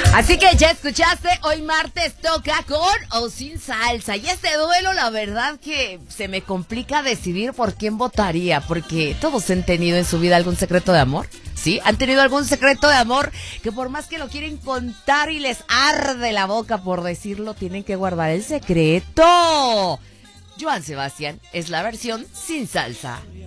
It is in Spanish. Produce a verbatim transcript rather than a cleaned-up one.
Así que ya escuchaste, hoy martes toca con o sin salsa. Y este duelo, la verdad que se me complica decidir por quién votaría, porque todos han tenido en su vida algún secreto de amor, ¿sí? Han tenido algún secreto de amor que por más que lo quieren contar y les arde la boca por decirlo, tienen que guardar el secreto. Joan Sebastián es la versión sin salsa.